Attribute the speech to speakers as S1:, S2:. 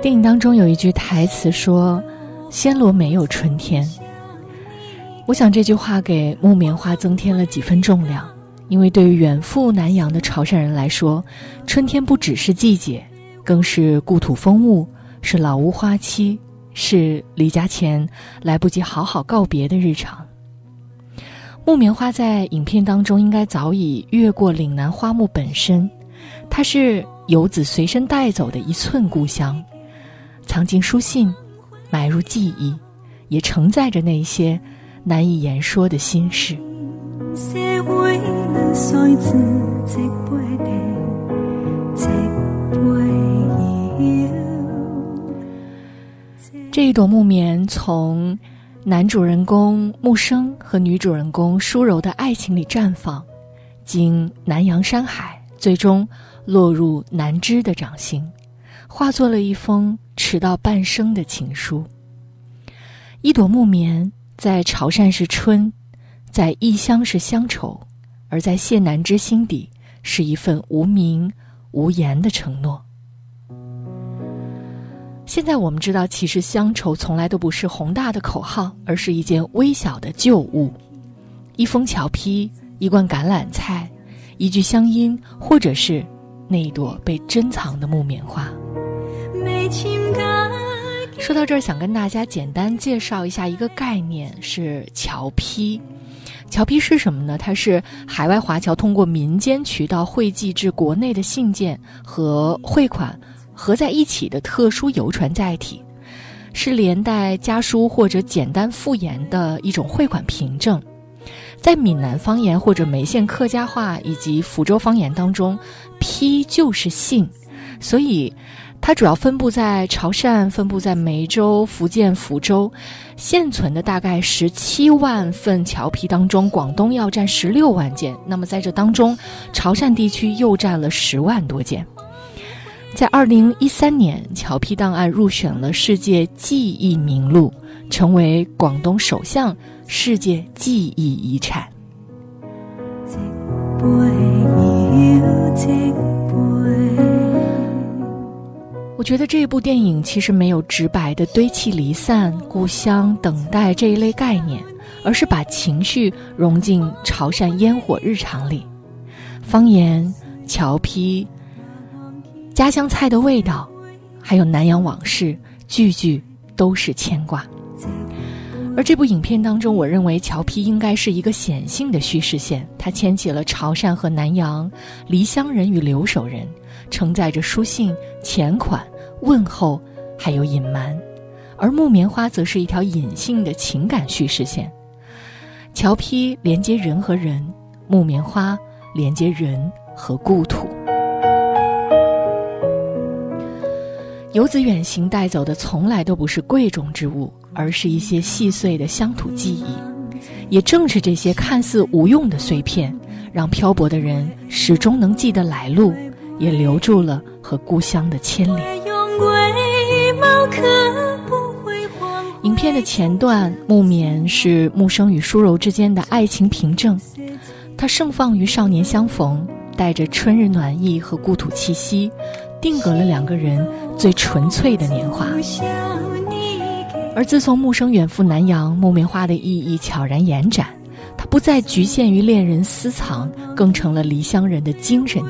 S1: 电影当中有一句台词说，暹罗没有春天。我想这句话给木棉花增添了几分重量，因为对于远赴南洋的潮汕人来说，春天不只是季节，更是故土风物，是老屋花期，是离家前来不及好好告别的日常。木棉花在影片当中应该早已越过岭南花木本身，它是游子随身带走的一寸故乡，藏进书信，埋入记忆，也承载着那些难以言说的心事。这一朵木棉从男主人公木生和女主人公舒柔的爱情里绽放，经南洋山海，最终落入南枝的掌心，化作了一封迟到半生的情书。一朵木棉在潮汕是春，在异乡是乡愁，而在谢南枝心底是一份无名无言的承诺。现在我们知道，其实乡愁从来都不是宏大的口号，而是一件微小的旧物，一封侨批，一罐橄榄菜，一句乡音，或者是那一朵被珍藏的木棉花。说到这儿，想跟大家简单介绍一下一个概念，是侨批。侨批是什么呢？它是海外华侨通过民间渠道汇寄至国内的信件和汇款合在一起的特殊邮传载体，是连带家书或者简单复言的一种汇款凭证。在闽南方言或者梅县客家话以及福州方言当中，批就是信，所以它主要分布在潮汕，分布在梅州、福建福州。现存的大概17万份侨批当中，广东要占16万件，那么在这当中，潮汕地区又占了10万多件。在2013年，侨批档案入选了世界记忆名录，成为广东首项世界记忆遗产。我觉得这部电影其实没有直白的堆砌离散、故乡、等待这一类概念，而是把情绪融进潮汕烟火日常里，方言、侨批、家乡菜的味道，还有南洋往事，句句都是牵挂。而这部影片当中，我认为侨批应该是一个显性的叙事线，它牵起了潮汕和南洋、离乡人与留守人，承载着书信、钱款、问候，还有隐瞒。而木棉花则是一条隐性的情感叙事线，侨批连接人和人，木棉花连接人和故土。游子远行带走的从来都不是贵重之物，而是一些细碎的乡土记忆。也正是这些看似无用的碎片，让漂泊的人始终能记得来路，也留住了和故乡的牵连。影片的前段，木棉是木生与舒柔之间的爱情凭证，它盛放于少年相逢，带着春日暖意和故土气息，定格了两个人最纯粹的年华。而自从木生远赴南洋，木棉花的意义悄然延展，它不再局限于恋人私藏，更成了离乡人的精神